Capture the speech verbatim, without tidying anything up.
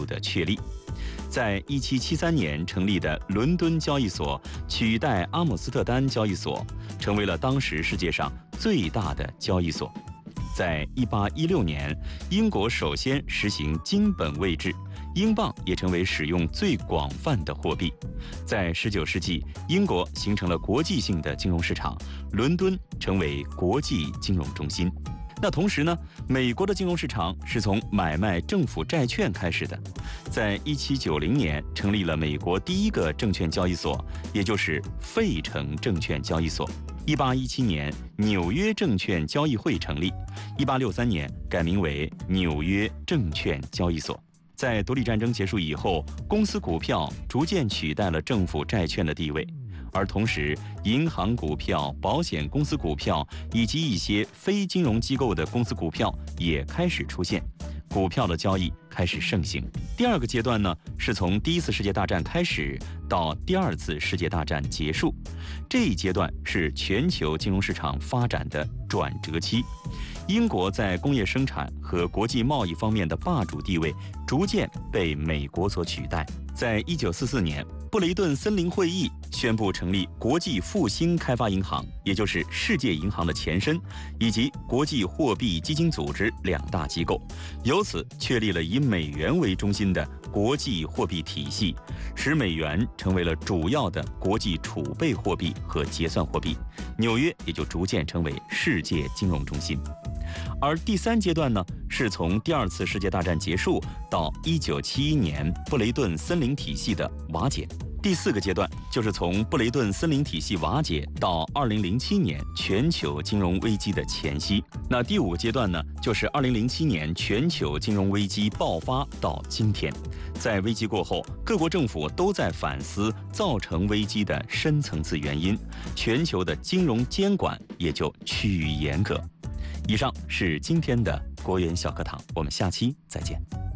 的确立。在一七七三年成立的伦敦交易所取代阿姆斯特丹交易所，成为了当时世界上最大的交易所。在一八一六年，英国首先实行金本位制，英镑也成为使用最广泛的货币。在十九世纪，英国形成了国际性的金融市场，伦敦成为国际金融中心。那同时呢，美国的金融市场是从买卖政府债券开始的。在一七九零年成立了美国第一个证券交易所，也就是费城证券交易所。一八一七年，纽约证券交易会成立。一八六三年改名为纽约证券交易所。在独立战争结束以后，公司股票逐渐取代了政府债券的地位。而同时，银行股票、保险公司股票以及一些非金融机构的公司股票也开始出现，股票的交易开始盛行。第二个阶段呢，是从第一次世界大战开始到第二次世界大战结束，这一阶段是全球金融市场发展的转折期。英国在工业生产和国际贸易方面的霸主地位逐渐被美国所取代。在一九四四年，布雷顿森林会议宣布成立国际复兴开发银行，也就是世界银行的前身，以及国际货币基金组织两大机构，由此确立了以美元为中心的国际货币体系，使美元成为了主要的国际储备货币和结算货币，纽约也就逐渐成为世界金融中心。而第三阶段呢，是从第二次世界大战结束到一九七一年布雷顿森林体系的瓦解。第四个阶段就是从布雷顿森林体系瓦解到二零零七年全球金融危机的前夕。那第五个阶段呢，就是二零零七年全球金融危机爆发到今天。在危机过后，各国政府都在反思造成危机的深层次原因，全球的金融监管也就趋于严格。以上是今天的国元小课堂，我们下期再见。